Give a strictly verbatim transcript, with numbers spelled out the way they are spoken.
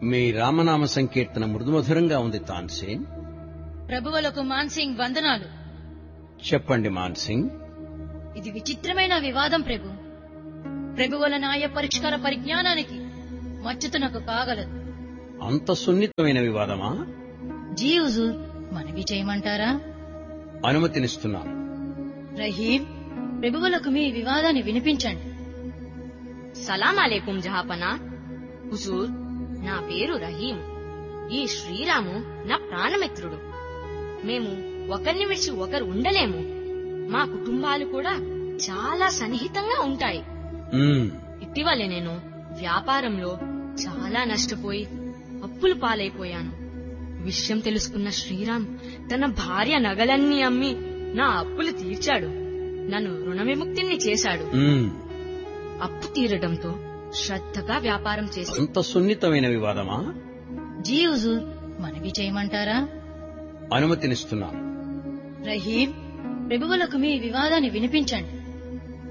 మీ రామనామ సంకీర్తన మృదుమధురంగా ఉంది తాన్సేన్. ప్రభువులకు మాన్సింగ్ వందనాలు. చెప్పండి మాన్సింగ్. ఇది విచిత్రమైన వివాదం ప్రభు. ప్రభువుల న్యాయ పరిష్కార పరిజ్ఞానానికి మచ్చుతునకు కాగలదు. అంత సున్నితమైన వివాదమా? జీ హుజూర్, మనవి చేయమంటారా? అనుమతినిస్తున్నాను. రహీం, ప్రభువులకు మీ వివాదాన్ని వినిపించండి. సలాం అలేకుం జహాపనా. హుజూర్, నా పేరు రహీం. ఈ శ్రీరాము నా ప్రాణమిత్రుడు. మేము ఒకరిని విడిచి ఒకరు ఉండలేము. మా కుటుంబాలు కూడా చాలా సన్నిహితంగా ఉంటాయి. మ్మ్. ఇటీవలే నేను వ్యాపారంలో చాలా నష్టపోయి అప్పులు పాలైపోయాను. విషయం తెలుసుకున్న శ్రీరామ్ తన భార్య నగలన్నీ అమ్మి నా అప్పులు తీర్చాడు. నన్ను రుణ విముక్తిని చేశాడు. మ్మ్. అప్పు తీరడంతో శ్రద్ధగా వ్యాపారం చేశాను. అంత సున్నితమైన వివాదమా? జీ హుజూర్, మనవి చేయమంటారా? అనుమతినిస్తున్నాను. రహీం, ప్రభువులకు మీ వివాదాన్ని వినిపించండి.